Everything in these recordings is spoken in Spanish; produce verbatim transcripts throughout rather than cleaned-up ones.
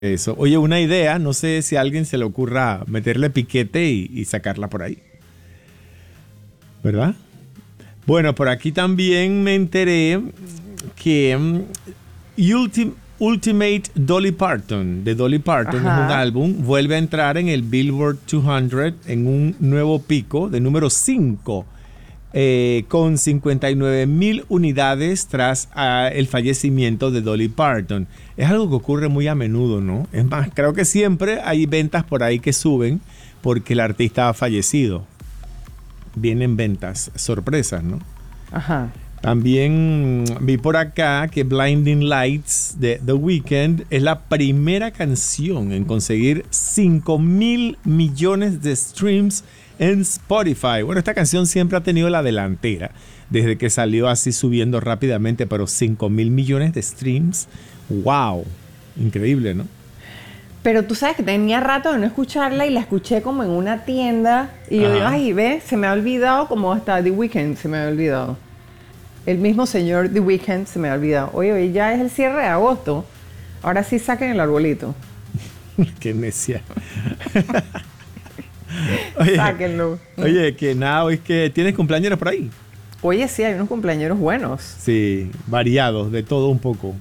Eso. Oye, una idea, no sé si a alguien se le ocurra meterle piquete y, y sacarla por ahí, ¿verdad? Bueno, por aquí también me enteré que um, Ultim- Ultimate Dolly Parton, de Dolly Parton, Ajá. es un álbum, vuelve a entrar en el Billboard doscientos en un nuevo pico de número cinco. Eh, con cincuenta y nueve mil unidades tras uh, el fallecimiento de Dolly Parton. Es algo que ocurre muy a menudo, ¿no? Es más, creo que siempre hay ventas por ahí que suben porque el artista ha fallecido. Vienen ventas, sorpresas, ¿no? Ajá. También vi por acá que Blinding Lights de The Weeknd es la primera canción en conseguir cinco mil millones de streams en Spotify. Bueno, esta canción siempre ha tenido la delantera desde que salió así subiendo rápidamente, pero cinco mil millones de streams, wow, increíble, ¿no? Pero tú sabes que tenía rato de no escucharla y la escuché como en una tienda y yo Ajá. digo, ay, ve, se me ha olvidado como hasta The Weeknd se me ha olvidado. El mismo señor The Weeknd se me ha olvidado. Oye, hoy ya es el cierre de agosto. Ahora sí saquen el arbolito. Qué necia. Oye, Sáquenlo. oye, que nada, hoy que tienes cumpleaños por ahí. Oye, sí, hay unos cumpleaños buenos. Sí, variados, de todo un poco.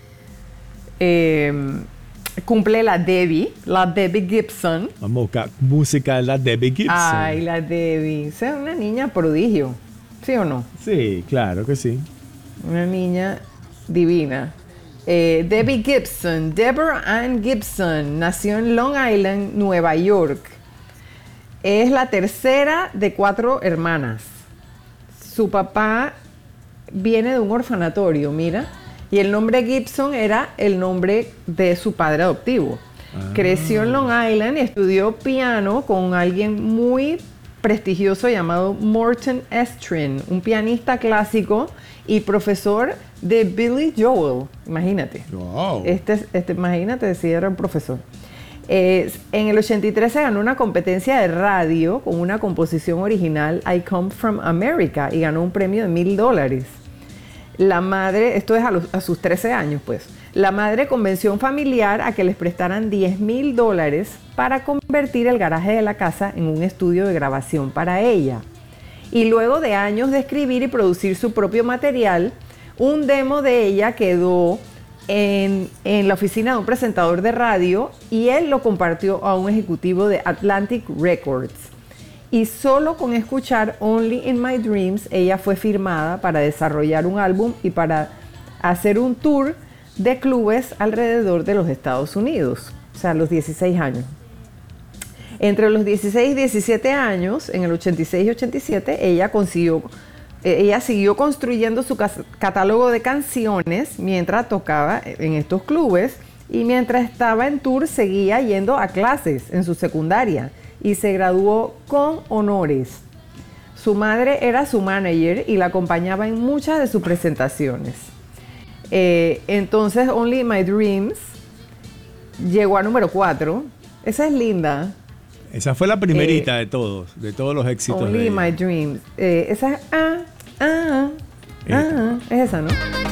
Eh, cumple la Debbie, la Debbie Gibson. Vamos a buscar música de la Debbie Gibson. Ay, la Debbie. Esa es una niña prodigio. ¿Sí o no? Sí, claro que sí. Una niña divina. Eh, Debbie Gibson, Deborah Ann Gibson, nació en Long Island, Nueva York. Es la tercera de cuatro hermanas. Su papá viene de un orfanatorio, mira, y el nombre Gibson era el nombre de su padre adoptivo. Ah. Creció en Long Island y estudió piano con alguien muy prestigioso llamado Morton Estrin, un pianista clásico y profesor de Billy Joel. Imagínate. Wow. Este, este, imagínate si era un profesor. Eh, en el ochenta y tres se ganó una competencia de radio con una composición original, I Come From America, y ganó un premio de mil dólares. La madre, esto es a, los, a sus trece años, pues. La madre convenció a un familiar a que les prestaran diez mil dólares para convertir el garaje de la casa en un estudio de grabación para ella. Y luego de años de escribir y producir su propio material, un demo de ella quedó en, en la oficina de un presentador de radio y él lo compartió a un ejecutivo de Atlantic Records. Y solo con escuchar Only in My Dreams, ella fue firmada para desarrollar un álbum y para hacer un tour de clubes alrededor de los Estados Unidos, o sea, a los dieciséis años. Entre los dieciséis y diecisiete años, en el ochenta y seis y ochenta y siete, ella consiguió, ella siguió construyendo su catálogo de canciones mientras tocaba en estos clubes y mientras estaba en tour seguía yendo a clases en su secundaria y se graduó con honores. Su madre era su manager y la acompañaba en muchas de sus presentaciones. Eh, entonces Only My Dreams llegó a número cuatro. Esa es linda. Esa fue la primerita eh, de todos, de todos los éxitos. Only de My ella. Dreams. Eh, esa es ah, ah, ah, es esa, ¿no?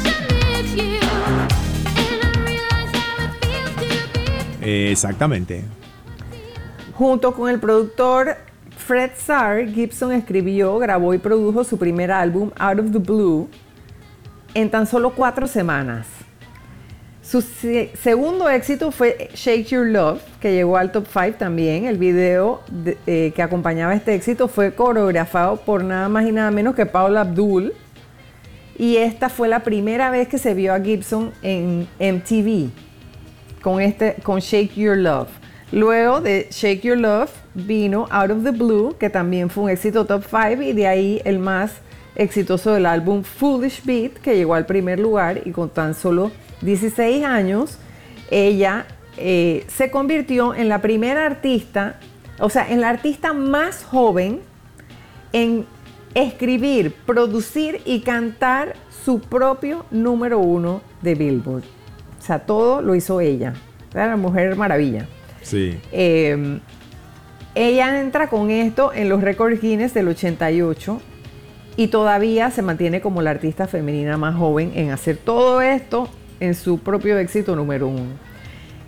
Eh, exactamente. Junto con el productor Fred Sarr, Gibson escribió, grabó y produjo su primer álbum, Out of the Blue, en tan solo cuatro semanas. Su se- segundo éxito fue Shake Your Love, que llegó al top cinco también. El video de, eh, que acompañaba este éxito fue coreografado por nada más y nada menos que Paula Abdul. Y esta fue la primera vez que se vio a Gibson en M T V con, este, con Shake Your Love. Luego de Shake Your Love vino Out of the Blue, que también fue un éxito top cinco, y de ahí el más exitoso del álbum Foolish Beat, que llegó al primer lugar, y con tan solo dieciséis años, ella eh, se convirtió en la primera artista, o sea, en la artista más joven en escribir, producir y cantar su propio número uno de Billboard. O sea, todo lo hizo ella. Era la Mujer Maravilla. Sí. Eh, ella entra con esto en los récords Guinness del ochenta y ocho y todavía se mantiene como la artista femenina más joven en hacer todo esto en su propio éxito número uno.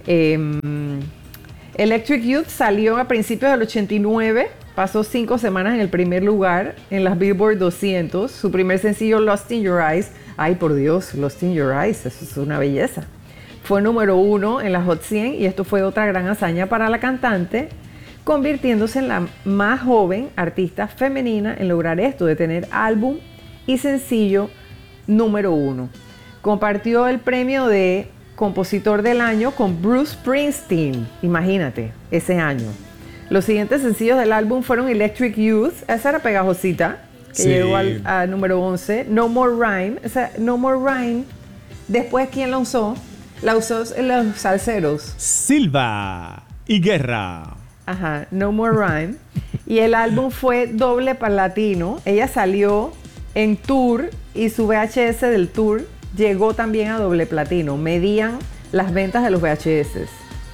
Eh, Electric Youth salió a principios del ochenta y nueve, pasó cinco semanas en el primer lugar en las Billboard doscientos. Su primer sencillo, Lost in Your Eyes, ay por Dios, Lost in Your Eyes, eso es una belleza. Fue número uno en la Hot cien y esto fue otra gran hazaña para la cantante, convirtiéndose en la más joven artista femenina en lograr esto, de tener álbum y sencillo número uno. Compartió el premio de compositor del año con Bruce Springsteen, imagínate, ese año. Los siguientes sencillos del álbum fueron Electric Youth, esa era pegajosita, que sí. Llegó al a número once, No More Rhyme, esa No More Rhyme, después ¿quién la usó? La usó los salseros. Silva y Guerra. Ajá, No More Rhyme. Y el álbum fue doble platino. Ella salió en tour y su V H S del tour llegó también a doble platino. Medían las ventas de los V H S.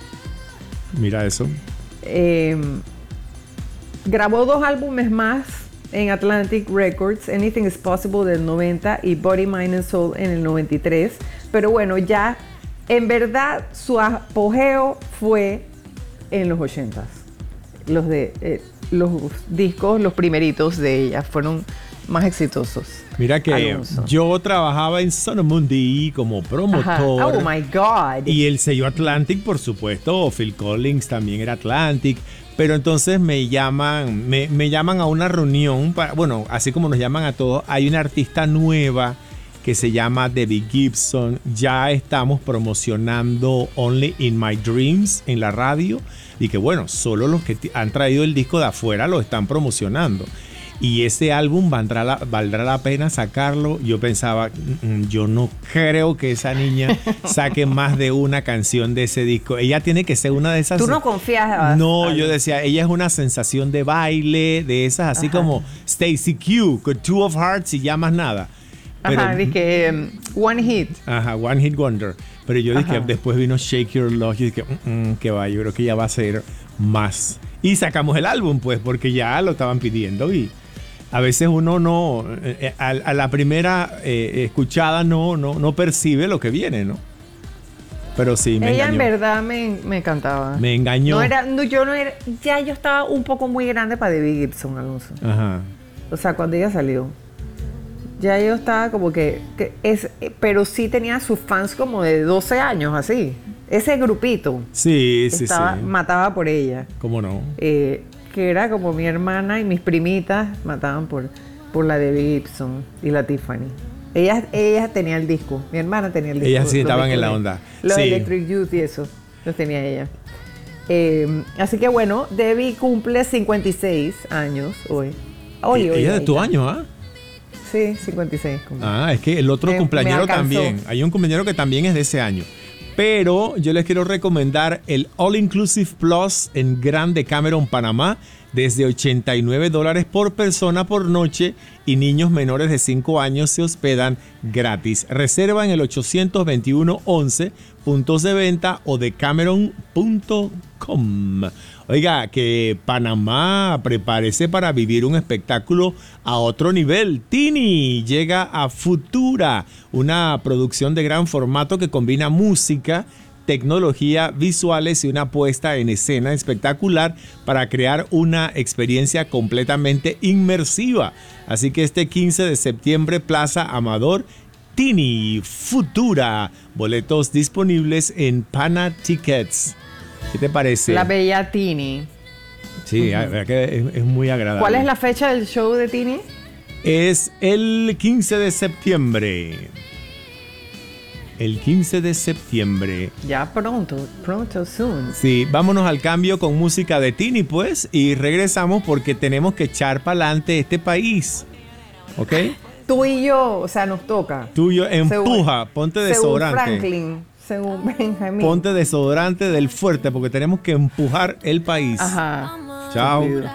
Mira eso. Eh, grabó dos álbumes más en Atlantic Records, Anything is Possible del noventa y Body, Mind and Soul en el noventa y tres. Pero bueno, ya en verdad su apogeo fue en los ochentas. Los de eh, los discos, los primeritos de ella fueron más exitosos. Mira que Alonso. Yo trabajaba en Sonomundi como promotor. Ajá. Oh my God. Y el sello Atlantic, por supuesto, Phil Collins también era Atlantic. Pero entonces me llaman, me, me llaman a una reunión, para, bueno, así como nos llaman a todos, hay una artista nueva que se llama Debbie Gibson. Ya estamos promocionando Only in My Dreams en la radio. Y que bueno, solo los que t- han traído el disco de afuera lo están promocionando. Y ese álbum valdrá la, valdrá la pena sacarlo. Yo pensaba, mm, yo no creo que esa niña saque más de una canción de ese disco. Ella tiene que ser una de esas... ¿Tú no confías? No, yo decía, ella es una sensación de baile, de esas así Ajá. como Stacy Q, con Two of Hearts y ya más nada. Pero, ajá, dije um, One Hit. Ajá, One Hit Wonder. Pero yo dije, ajá. después vino Shake Your Love y dije, mm, que va, yo creo que ya va a ser más. Y sacamos el álbum, pues, porque ya lo estaban pidiendo y a veces uno no, eh, a, a la primera eh, escuchada no, no, no percibe lo que viene, ¿no? Pero sí, me Ella engañó. en verdad me, me encantaba. Me engañó. No era, no, yo no era, ya yo estaba un poco muy grande para Debbie Gibson, Alonso. Ajá. O sea, cuando ella salió. Ya yo estaba como que, que es, pero sí tenía sus fans como de doce años, así. Ese grupito. Sí, sí, estaba, sí. Mataba por ella. ¿Cómo no? Eh, que era como mi hermana y mis primitas mataban por, por la Debbie Gibson y la Tiffany. Ellas, ellas tenían el disco. Mi hermana tenía el disco. Ellas sí estaban en la onda. Los sí. Electric Youth y eso. Los tenía ella. Eh, así que bueno, Debbie cumple cincuenta y seis años hoy. Hoy, hoy. Ella de tu año, ¿ah? Sí, cincuenta y seis. Cumple. Ah, es que el otro me, cumpleañero me también. Hay un cumpleañero que también es de ese año. Pero yo les quiero recomendar el All Inclusive Plus en Grand Decameron, Panamá, desde ochenta y nueve dólares por persona por noche, y niños menores de cinco años se hospedan gratis. Reserva en el ochocientos veintiuno once, puntos de venta o decameron punto com. Oiga, que Panamá, prepárese para vivir un espectáculo a otro nivel. Tini llega a Futura, una producción de gran formato que combina música, tecnología, visuales y una puesta en escena espectacular para crear una experiencia completamente inmersiva. Así que este quince de septiembre, Plaza Amador, Tini, Futura. Boletos disponibles en Pana Tickets. ¿Qué te parece? La bella Tini. Sí, uh-huh. es, es, es muy agradable. ¿Cuál es la fecha del show de Tini? Es el quince de septiembre. El quince de septiembre. Ya pronto, pronto, soon. Sí, vámonos al cambio con música de Tini, pues, y regresamos porque tenemos que echar para adelante este país. ¿Ok? Tú y yo, o sea, nos toca. Tú y yo, empuja, según, ponte desodorante. Según Franklin, según Benjamín. Ponte desodorante del fuerte porque tenemos que empujar el país. Ajá. Chao.